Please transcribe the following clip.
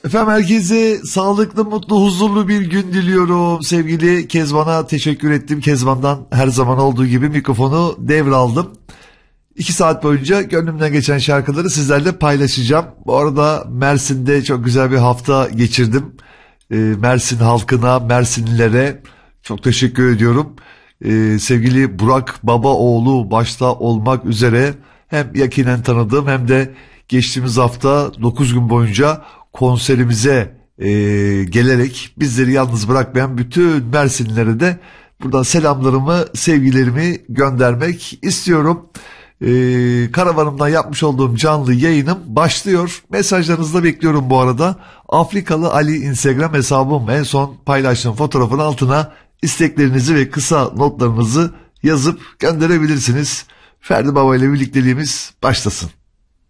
Efendim herkese sağlıklı, mutlu, huzurlu bir gün diliyorum. Sevgili Kezban'a teşekkür ettim. Kezban'dan her zaman olduğu gibi mikrofonu devraldım. 2 saat boyunca gönlümden geçen şarkıları sizlerle paylaşacağım. Bu arada Mersin'de çok güzel bir hafta geçirdim. Mersin halkına, Mersinlilere çok teşekkür ediyorum. Sevgili Burak Babaoğlu başta olmak üzere hem yakinen tanıdığım hem de geçtiğimiz hafta 9 gün boyunca konserimize gelerek bizleri yalnız bırakmayan bütün Mersinlilere de buradan selamlarımı, sevgilerimi göndermek istiyorum. Karavanımdan yapmış olduğum canlı yayınım başlıyor. Mesajlarınızı da bekliyorum bu arada. Afrikalı Ali Instagram hesabım, en son paylaştığım fotoğrafın altına isteklerinizi ve kısa notlarınızı yazıp gönderebilirsiniz. Ferdi Baba ile birlikteliğimiz başlasın.